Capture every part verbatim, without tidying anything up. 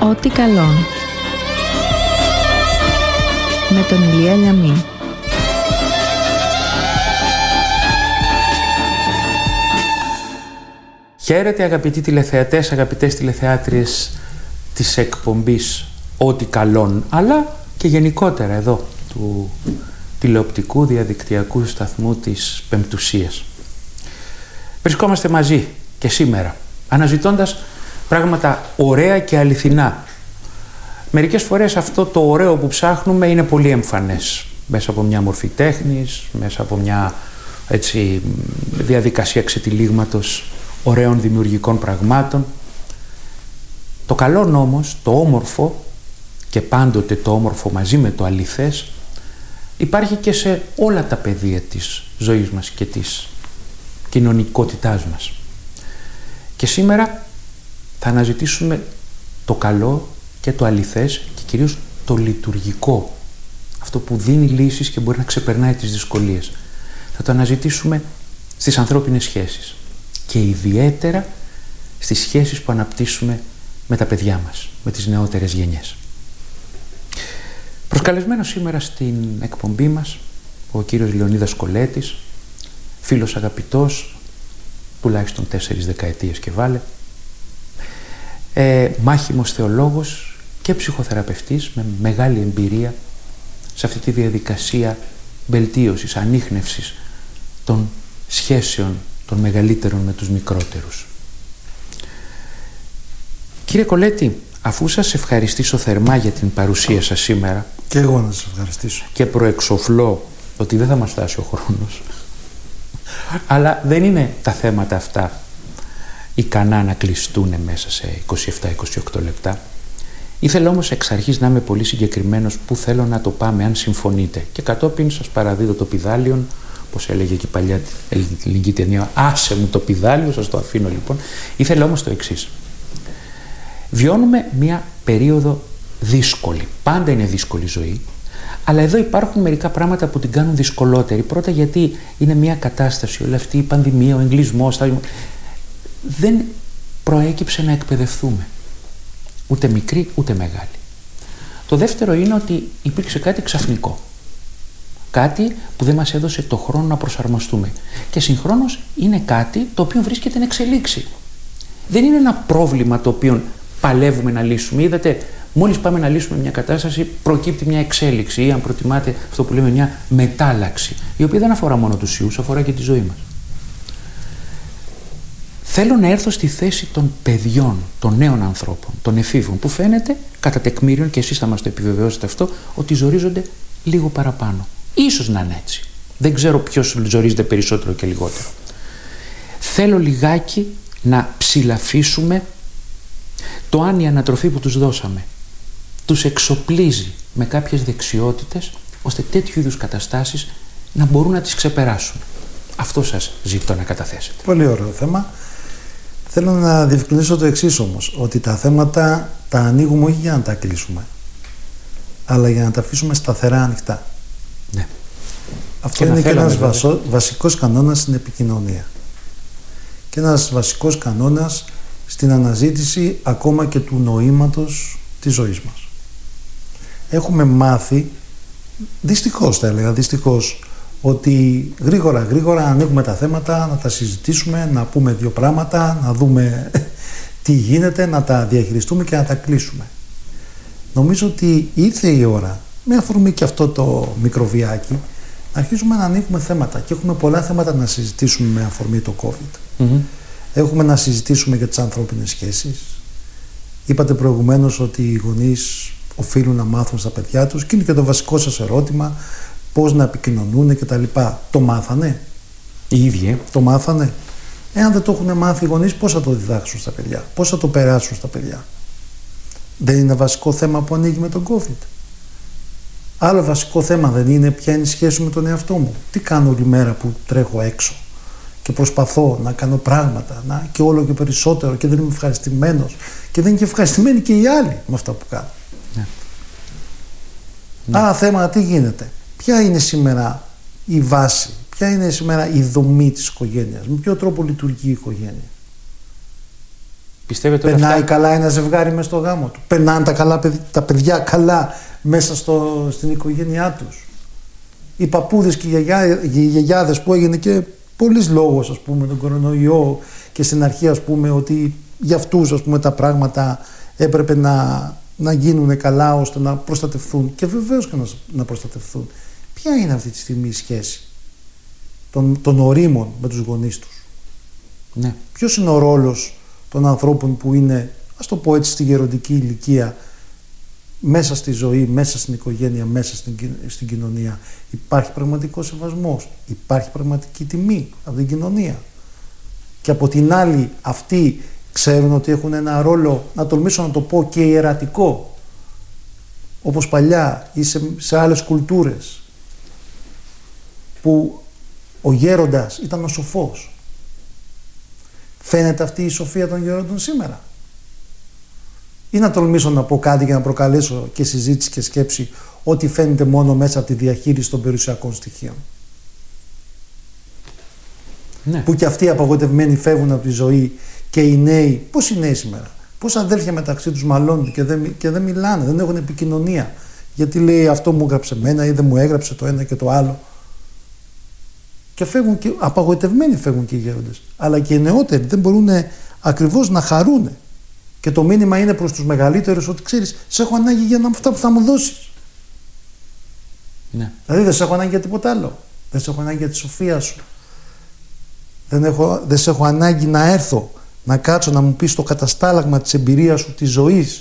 Ό,τι καλόν. Με τον Ηλία Λιαμή. Χαίρετε αγαπητοί τηλεθεατές, αγαπητές τηλεθεάτριες της εκπομπής Ό,τι καλόν, αλλά και γενικότερα εδώ του τηλεοπτικού διαδικτυακού σταθμού της Πεμπτουσίας. Βρισκόμαστε μαζί και σήμερα, αναζητώντας πράγματα ωραία και αληθινά. Μερικές φορές αυτό το ωραίο που ψάχνουμε είναι πολύ εμφανές, μέσα από μια μορφή τέχνης, μέσα από μια έτσι, διαδικασία ξετυλίγματος ωραίων δημιουργικών πραγμάτων. Το καλό όμως, το όμορφο, και πάντοτε το όμορφο μαζί με το αληθές, υπάρχει και σε όλα τα πεδία της ζωής μας και της κοινωνικότητάς μας. Και σήμερα θα αναζητήσουμε το καλό και το αληθές και κυρίως το λειτουργικό, αυτό που δίνει λύσεις και μπορεί να ξεπερνάει τις δυσκολίες. Θα το αναζητήσουμε στις ανθρώπινες σχέσεις και ιδιαίτερα στις σχέσεις που αναπτύσσουμε με τα παιδιά μας, με τις νεότερες γενιές. Προσκαλεσμένος σήμερα στην εκπομπή μας ο κύριος Λεωνίδας Κολέτης, φίλος αγαπητός, τουλάχιστον τέσσερις δεκαετίες και βάλε, ε, μάχημος θεολόγος και ψυχοθεραπευτής με μεγάλη εμπειρία σε αυτή τη διαδικασία βελτίωσης, ανίχνευσης των σχέσεων των μεγαλύτερων με τους μικρότερους. Κύριε Κολέτη, αφού σας ευχαριστήσω θερμά για την παρουσία σας σήμερα, και εγώ να σας ευχαριστήσω, και προεξοφλώ ότι δεν θα μας φτάσει ο χρόνος, αλλά δεν είναι τα θέματα αυτά ικανά να κλειστούν μέσα σε είκοσι επτά με είκοσι οκτώ λεπτά. Ήθελα όμως εξ αρχής να είμαι πολύ συγκεκριμένος που θέλω να το πάμε, αν συμφωνείτε. Και κατόπιν σας παραδίδω το πηδάλιον, όπως έλεγε και η παλιά ελληνική ταινία, άσε μου το πηδάλιο, σας το αφήνω λοιπόν. Ήθελα όμως το εξής. Βιώνουμε μια περίοδο δύσκολη. Πάντα είναι δύσκολη η ζωή, αλλά εδώ υπάρχουν μερικά πράγματα που την κάνουν δυσκολότερη. Πρώτα γιατί είναι μια κατάσταση, όλη αυτή η πανδημία, ο εγκλισμός, δεν προέκυψε να εκπαιδευτούμε. Ούτε μικρή, ούτε μεγάλη. Το δεύτερο είναι ότι υπήρξε κάτι ξαφνικό. Κάτι που δεν μας έδωσε το χρόνο να προσαρμοστούμε. Και συγχρόνως είναι κάτι το οποίο βρίσκεται εν εξελίξη. Δεν είναι ένα πρόβλημα το οποίο παλεύουμε να λύσουμε. Είδατε, μόλις πάμε να λύσουμε μια κατάσταση, προκύπτει μια εξέλιξη ή, αν προτιμάτε, αυτό που λέμε μια μετάλλαξη, η οποία δεν αφορά μόνο τους ιούς, αφορά και τη ζωή μας. Θέλω να έρθω στη θέση των παιδιών, των νέων ανθρώπων, των εφήβων, που φαίνεται, κατά τεκμήριον, και εσείς θα μας το επιβεβαιώσετε αυτό, ότι ζορίζονται λίγο παραπάνω. Ίσως να είναι έτσι. Δεν ξέρω ποιος ζορίζεται περισσότερο και λιγότερο. Θέλω λιγάκι να ψηλαφίσουμε το αν η ανατροφή που τους δώσαμε τους εξοπλίζει με κάποιες δεξιότητες, ώστε τέτοιου είδους καταστάσεις να μπορούν να τις ξεπεράσουν. Αυτό σας ζητώ να καταθέσετε. Πολύ ωραίο θέμα. Θέλω να διευκρινίσω το εξής όμως, ότι τα θέματα τα ανοίγουμε όχι για να τα κλείσουμε, αλλά για να τα αφήσουμε σταθερά ανοιχτά. Ναι. Αυτό και είναι και ένας βασο, βασικός κανόνας στην επικοινωνία. Και ένας βασικός κανόνας στην αναζήτηση ακόμα και του νοήματος της ζωής μας. Έχουμε μάθει, δυστυχώς θα έλεγα, δυστυχώς, ότι γρήγορα γρήγορα ανοίγουμε τα θέματα, να τα συζητήσουμε, να πούμε δύο πράγματα, να δούμε τι γίνεται, να τα διαχειριστούμε και να τα κλείσουμε. Νομίζω ότι ήρθε η ώρα, με αφορμή και αυτό το μικροβιάκι, να αρχίσουμε να ανοίγουμε θέματα. Και έχουμε πολλά θέματα να συζητήσουμε με αφορμή το COVID. Mm-hmm. Έχουμε να συζητήσουμε για τις ανθρώπινες σχέσεις. Είπατε προηγουμένως ότι οι γονείς οφείλουν να μάθουν στα παιδιά τους, και είναι και το βασικό σας ερώτημα, πώς να επικοινωνούν κτλ. Το μάθανε? Οι ίδιοι. Το μάθανε? Εάν δεν το έχουν μάθει οι γονείς, πώς θα το διδάξουν στα παιδιά, πώς θα το περάσουν στα παιδιά? Δεν είναι βασικό θέμα που ανοίγει με τον COVID? Άλλο βασικό θέμα δεν είναι ποια είναι η σχέση με τον εαυτό μου? Τι κάνω όλη μέρα που τρέχω έξω και προσπαθώ να κάνω πράγματα, να, και όλο και περισσότερο, και δεν είμαι ευχαριστημένος, και δεν είναι και ευχαριστημένοι και οι άλλοι με αυτά που κάνω. Ναι. Άρα θέμα, τι γίνεται? Ποια είναι σήμερα η βάση, ποια είναι σήμερα η βάση, ποια είναι σήμερα η δομή της οικογένειας, με ποιο τρόπο λειτουργεί η οικογένεια? Ποια είναι σήμερα η βάση, ποια είναι σήμερα η δομή της οικογένειας, με ποιο τρόπο λειτουργεί η οικογένεια? Ποια είναι σήμερα η βάση, ποια είναι σήμερα η δομή της οικογένειας, με ποιο τρόπο λειτουργεί η οικογένεια? Ποια είναι σήμερα η βάση, ποια είναι σήμερα η δομή της οικογένειας, με ποιο τρόπο λειτουργεί η οικογένεια? Πιστεύετε Περνάει αυτά... καλά ένα ζευγάρι μέσα στο γάμο του. Περνάνε τα, καλά, τα παιδιά καλά μέσα στο, στην οικογένειά τους. Οι παππούδες και οι, γιαγιά, οι γιαγιάδες που έγινε και πολλής λόγος, ας πούμε, τον κορονοϊό και στην αρχή, ας πούμε, ότι για αυτούς, ας πούμε, τα πράγματα έπρεπε να, να γίνουν καλά ώστε να προστατευθούν, και βεβαίως και να, να προστατευθούν. Ποια είναι αυτή τη στιγμή η σχέση των, των ορίμων με τους γονείς τους? Ναι. Ποιος είναι ο ρόλος των ανθρώπων που είναι, ας το πω έτσι, στη γεροντική ηλικία, μέσα στη ζωή, μέσα στην οικογένεια, μέσα στην, στην κοινωνία? Υπάρχει πραγματικός σεβασμός, υπάρχει πραγματική τιμή από την κοινωνία, και από την άλλη αυτοί ξέρουν ότι έχουν ένα ρόλο, να τολμήσω να το πω, και ιερατικό, όπως παλιά ή σε, σε άλλες κουλτούρες, που ο γέροντας ήταν ο σοφός. Φαίνεται αυτή η σοφία των γέροντων σήμερα? Ή να τολμήσω να πω κάτι και να προκαλέσω και συζήτηση και σκέψη ότι φαίνεται μόνο μέσα από τη διαχείριση των περιουσιακών στοιχείων? Ναι. Που και αυτοί οι απογοητευμένοι φεύγουν από τη ζωή, και οι νέοι, πώς οι νέοι σήμερα, πώς αδέλφια μεταξύ τους μαλώνουν και δεν, και δεν μιλάνε, δεν έχουν επικοινωνία. Γιατί λέει αυτό μου έγραψε εμένα ή δεν μου έγραψε το ένα και το άλλο. Και φεύγουν και απαγοητευμένοι φεύγουν και οι γέροντες. Αλλά και οι νεότεροι δεν μπορούν ακριβώς να χαρούν. Και το μήνυμα είναι προς τους μεγαλύτερους ότι ξέρεις, σε έχω ανάγκη για αυτά που θα μου δώσεις. Ναι. Δηλαδή δεν σε έχω ανάγκη για τίποτα άλλο. Δεν σε έχω ανάγκη για τη σοφία σου. Δεν, έχω, δεν σε έχω ανάγκη να έρθω, να κάτσω να μου πεις το καταστάλαγμα της εμπειρίας σου, της ζωής.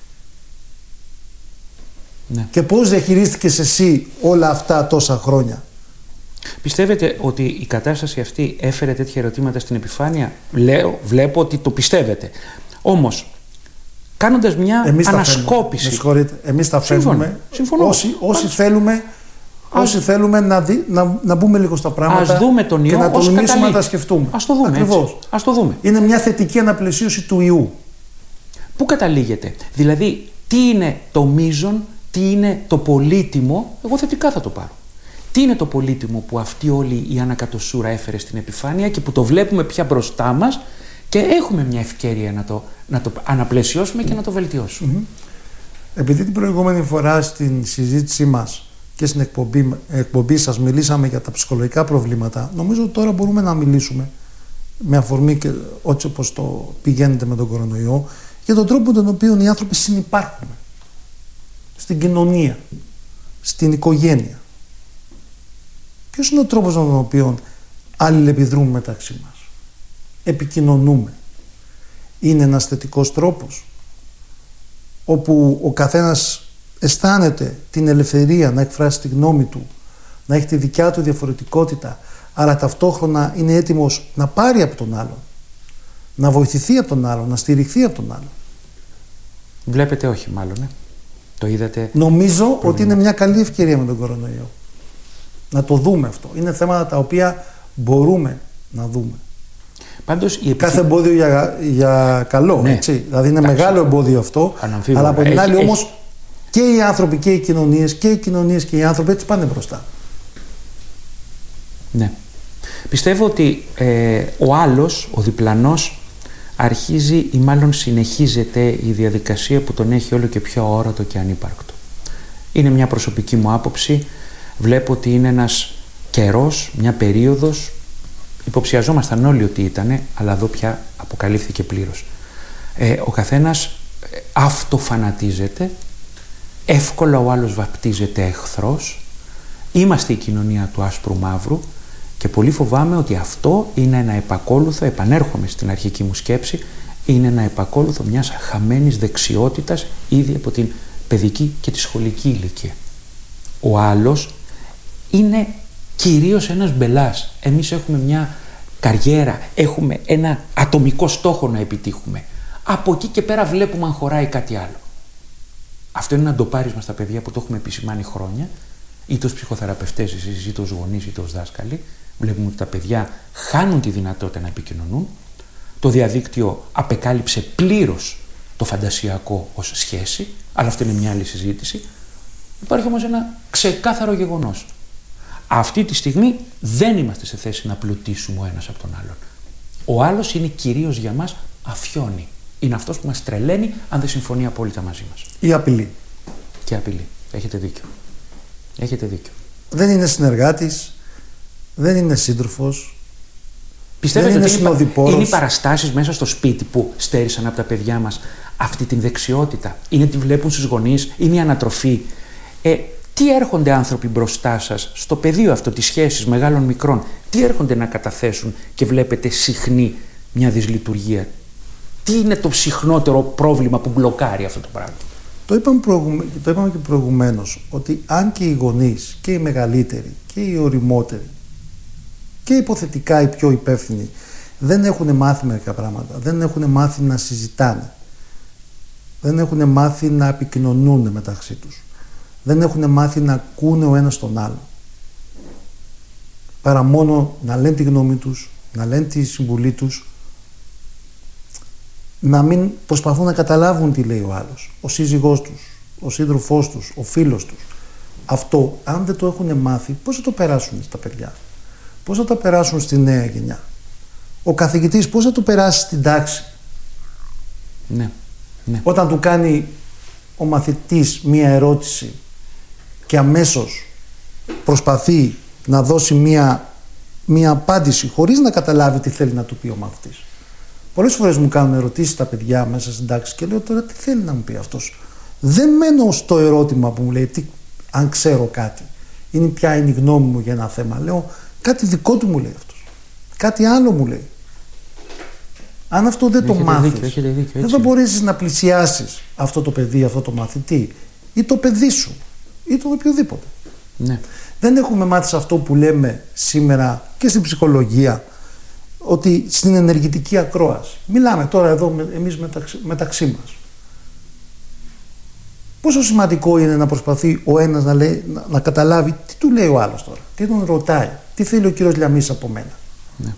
Ναι. Και πώς διαχειρίστηκες εσύ όλα αυτά τόσα χρόνια? Πιστεύετε ότι η κατάσταση αυτή έφερε τέτοια ερωτήματα στην επιφάνεια? Λέω, βλέπω ότι το πιστεύετε. Όμως, κάνοντας μια εμείς ανασκόπηση... Με συγχωρείτε, εμείς τα φέρνουμε. Συμφωνώ. Όσοι, όσοι Ας... θέλουμε, όσοι ας... θέλουμε να, δει, να, να μπούμε λίγο στα πράγματα, ας δούμε τον ιό, και να τολμήσουμε να τα σκεφτούμε. Ας το δούμε. Ακριβώς. Ας το δούμε. Είναι μια θετική αναπλαισίωση του ιού. Πού καταλήγεται? Δηλαδή, τι είναι το μείζον, τι είναι το πολύτιμο? Εγώ θετικά θα το πάρω. Τι είναι το πολύτιμο που αυτή όλη η ανακατοσούρα έφερε στην επιφάνεια και που το βλέπουμε πια μπροστά μας και έχουμε μια ευκαιρία να το, να το αναπλαισιώσουμε και να το βελτιώσουμε? Mm-hmm. Επειδή την προηγούμενη φορά στην συζήτησή μας και στην εκπομπή, εκπομπή σας μιλήσαμε για τα ψυχολογικά προβλήματα, νομίζω ότι τώρα μπορούμε να μιλήσουμε με αφορμή και έτσι όπως το πηγαίνετε με τον κορονοϊό, για τον τρόπο τον οποίο οι άνθρωποι συνυπάρχουν στην κοινωνία, στην οικογένεια. Ποιος είναι ο τρόπος με τον οποίο αλληλεπιδρούμε μεταξύ μας, επικοινωνούμε? Είναι ένας θετικός τρόπος όπου ο καθένας αισθάνεται την ελευθερία να εκφράσει τη γνώμη του, να έχει τη δικιά του διαφορετικότητα, αλλά ταυτόχρονα είναι έτοιμος να πάρει από τον άλλον, να βοηθηθεί από τον άλλον, να στηριχθεί από τον άλλον? Βλέπετε όχι μάλλον, ε. Το είδατε? Νομίζω προβλήμα. Ότι είναι μια καλή ευκαιρία με τον κορονοϊό. Να το δούμε αυτό. Είναι θέματα τα οποία μπορούμε να δούμε. Πάντως, η επιθύ... Κάθε εμπόδιο για, για καλό, ναι. Έτσι. Δηλαδή είναι Τάξη. Μεγάλο εμπόδιο αυτό, αναμφίβολα. Αλλά από την άλλη έχει, όμως έχει. Και οι άνθρωποι και οι κοινωνίες και οι κοινωνίες και οι άνθρωποι έτσι πάνε μπροστά. Ναι. Πιστεύω ότι ε, ο άλλος, ο διπλανός, αρχίζει ή μάλλον συνεχίζεται η διαδικασία που τον έχει όλο και πιο αόρατο και ανύπαρκτο. Είναι μια προσωπική μου άποψη. Βλέπω ότι είναι ένας καιρός, μια περίοδος, υποψιαζόμασταν όλοι ότι ήτανε, αλλά εδώ πια αποκαλύφθηκε πλήρως. Ε, ο καθένας αυτοφανατίζεται, εύκολα ο άλλος βαπτίζεται εχθρός, είμαστε η κοινωνία του άσπρου μαύρου και πολύ φοβάμαι ότι αυτό είναι ένα επακόλουθο, επανέρχομαι στην αρχική μου σκέψη, είναι ένα επακόλουθο μιας χαμένης δεξιότητας ήδη από την παιδική και τη σχολική ηλικία. Ο άλλος είναι κυρίως ένας μπελάς. Εμείς έχουμε μια καριέρα, έχουμε ένα ατομικό στόχο να επιτύχουμε. Από εκεί και πέρα βλέπουμε αν χωράει κάτι άλλο. Αυτό είναι ένα ντοπάρισμα στα παιδιά που το έχουμε επισημάνει χρόνια, είτε ως ψυχοθεραπευτές εσείς, είτε ως γονείς, είτε ως δάσκαλοι. Βλέπουμε ότι τα παιδιά χάνουν τη δυνατότητα να επικοινωνούν. Το διαδίκτυο απεκάλυψε πλήρως το φαντασιακό ως σχέση, αλλά αυτό είναι μια άλλη συζήτηση. Υπάρχει όμως ένα ξεκάθαρο γεγονός. Αυτή τη στιγμή δεν είμαστε σε θέση να πλουτίσουμε ο ένας από τον άλλον. Ο άλλος είναι κυρίως για μας αφιόνι. Είναι αυτός που μας τρελαίνει αν δεν συμφωνεί απόλυτα μαζί μας. Η απειλή. Και απειλή. Έχετε δίκιο. Έχετε δίκιο. Δεν είναι συνεργάτης, δεν είναι σύντροφος. Πιστεύετε δεν ότι είναι, είναι, είναι οι παραστάσεις μέσα στο σπίτι που στέρισαν από τα παιδιά μας αυτή την δεξιότητα? Είναι τι βλέπουν στους γονείς, είναι η ανατροφή. Ε, τι έρχονται άνθρωποι μπροστά σας στο πεδίο αυτό της σχέσης μεγάλων μικρών, τι έρχονται να καταθέσουν και βλέπετε συχνή μια δυσλειτουργία? Τι είναι το συχνότερο πρόβλημα που μπλοκάρει αυτό το πράγμα? Το είπαμε, προηγουμε... το είπαμε και προηγουμένως, ότι αν και οι γονείς και οι μεγαλύτεροι και οι ωριμότεροι και υποθετικά οι πιο υπεύθυνοι δεν έχουν μάθει μερικά πράγματα, δεν έχουν μάθει να συζητάνε, δεν έχουν μάθει να επικοινωνούν μεταξύ τους, δεν έχουν μάθει να ακούνε ο ένας τον άλλο, παρά μόνο να λένε τη γνώμη τους, να λένε τη συμβουλή τους, να μην προσπαθούν να καταλάβουν τι λέει ο άλλος, ο σύζυγός τους, ο σύντροφός τους, ο φίλος τους. Αυτό, αν δεν το έχουν μάθει, πώς θα το περάσουν στα παιδιά? Πώς θα τα περάσουν στη νέα γενιά? Ο καθηγητής πώς θα το περάσει στην τάξη? Ναι, ναι. Όταν του κάνει ο μαθητής μία ερώτηση και αμέσως προσπαθεί να δώσει μία, μία απάντηση χωρίς να καταλάβει τι θέλει να του πει ο μαθητής. Πολλές φορές μου κάνουν ερωτήσεις τα παιδιά μέσα στην τάξη και λέω τώρα τι θέλει να μου πει αυτός. Δεν μένω στο ερώτημα που μου λέει τι, αν ξέρω κάτι. Είναι ποια είναι η γνώμη μου για ένα θέμα. Λέω κάτι δικό του μου λέει αυτός. Κάτι άλλο μου λέει. Αν αυτό δεν έχετε το μάθεις, δεν θα μπορέσεις να πλησιάσεις αυτό το παιδί, αυτό το μαθητή ή το παιδί σου ή το οποιοδήποτε. Ναι. Δεν έχουμε μάθει σε αυτό που λέμε σήμερα και στην ψυχολογία, ότι στην ενεργητική ακρόαση. Μιλάμε τώρα εδώ εμείς μεταξύ, μεταξύ μας. Πόσο σημαντικό είναι να προσπαθεί ο ένας να, λέει, να, να καταλάβει τι του λέει ο άλλος τώρα, τι τον ρωτάει, τι θέλει ο κύριος Λιαμής από μένα. Ναι.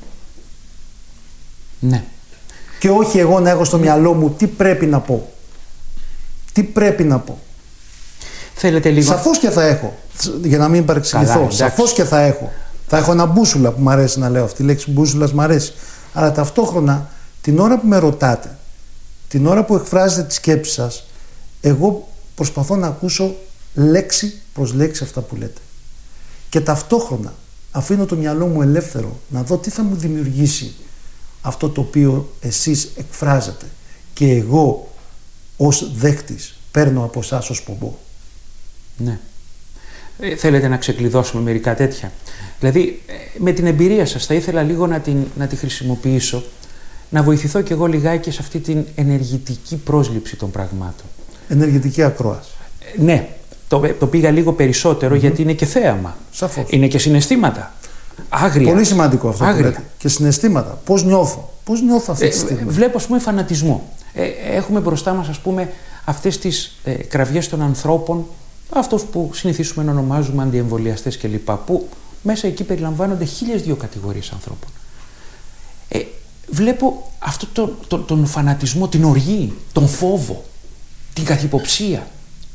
Ναι. Και όχι εγώ να έχω στο ναι. μυαλό μου τι πρέπει να πω. Τι πρέπει να πω. Θέλετε λίγο... Σαφώς και θα έχω, για να μην παρεξηγηθώ, σαφώς και θα έχω. Θα έχω ένα μπούσουλα που μου αρέσει να λέω. Αυτή η λέξη μπούσουλας μου αρέσει. Αλλά ταυτόχρονα την ώρα που με ρωτάτε, την ώρα που εκφράζετε τη σκέψη σας, εγώ προσπαθώ να ακούσω λέξη προς λέξη αυτά που λέτε. Και ταυτόχρονα αφήνω το μυαλό μου ελεύθερο να δω τι θα μου δημιουργήσει αυτό το οποίο εσείς εκφράζετε. Και εγώ ως δέχτης παίρνω από εσάς ως πομπό. Ναι. Ε, θέλετε να ξεκλειδώσουμε μερικά τέτοια? Δηλαδή, με την εμπειρία σας θα ήθελα λίγο να, την, να τη χρησιμοποιήσω, να βοηθηθώ κι εγώ λιγάκι σε αυτή την ενεργητική πρόσληψη των πραγμάτων. Ενεργητική ακρόαση. Ε, ναι, το, το πήγα λίγο περισσότερο mm-hmm. γιατί είναι και θέαμα. Σαφώς. Είναι και συναισθήματα. Άγρια. Πολύ σημαντικό αυτό Άγρια. που λέτε. Και συναισθήματα. Πώς νιώθω. Πώς νιώθω αυτή τη στιγμή. Ε, βλέπω, ας πούμε, φανατισμό. Ε, έχουμε μπροστά μας, ας πούμε, αυτές τις ε, κραυγές των ανθρώπων, αυτούς που συνηθίσουμε να ονομάζουμε αντιεμβολιαστές κλπ. Που μέσα εκεί περιλαμβάνονται χίλιες δύο κατηγορίες ανθρώπων. Ε, βλέπω αυτό το, το, τον φανατισμό, την οργή, τον φόβο, την καχυποψία.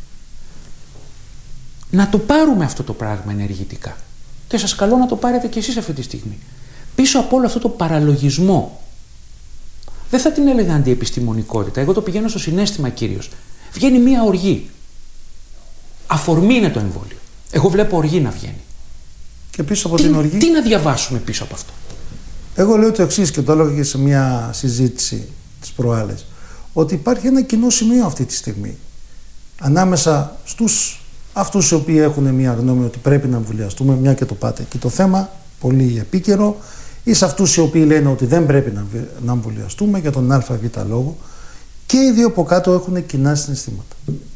Να το πάρουμε αυτό το πράγμα ενεργητικά. Και σας καλώ να το πάρετε κι εσείς αυτή τη στιγμή. Πίσω από όλο αυτό το παραλογισμό, δεν θα την έλεγα αντιεπιστημονικότητα, εγώ το πηγαίνω στο συναίσθημα κυρίως. Βγαίνει μία οργή. Αφορμή είναι το εμβόλιο. Εγώ βλέπω οργή να βγαίνει. Και πίσω από τι, την οργή. Τι να διαβάσουμε πίσω από αυτό? Εγώ λέω το εξής και το έλεγα και σε μια συζήτηση τις προάλλες. Ότι υπάρχει ένα κοινό σημείο αυτή τη στιγμή. Ανάμεσα στους αυτούς οι οποίοι έχουν μια γνώμη ότι πρέπει να εμβολιαστούμε, μια και το πάτε. Και το θέμα, πολύ επίκαιρο, ή σε αυτούς οι οποίοι λένε ότι δεν πρέπει να εμβολιαστούμε για τον ΑΒ λόγο. Και οι δύο από κάτω έχουν κοινά συναισθήματα.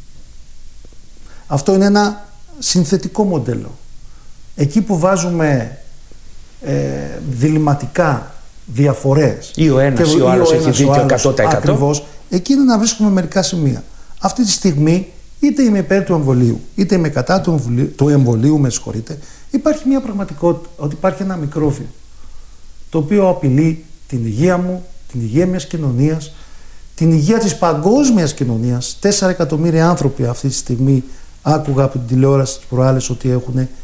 Αυτό είναι ένα συνθετικό μοντέλο. Εκεί που βάζουμε ε, διλημματικά διαφορές ή ο ένας και, ή ο άλλος ή ο έχει δίκιο εκατό τοις εκατό. Ακριβώς, εκεί είναι να βρίσκουμε μερικά σημεία. Αυτή τη στιγμή είτε είμαι υπέρ του εμβολίου, είτε είμαι κατά του εμβολίου, του εμβολίου με συγχωρείτε, υπάρχει μια πραγματικότητα ότι υπάρχει ένα μικρόβιο το οποίο απειλεί την υγεία μου, την υγεία μιας κοινωνίας, την υγεία της παγκόσμιας κοινωνίας. Τέσσερα εκατομμύρια άνθρωποι αυτή τη στιγμή άκουγα από την τηλεόραση τις προάλλες ότι έχουν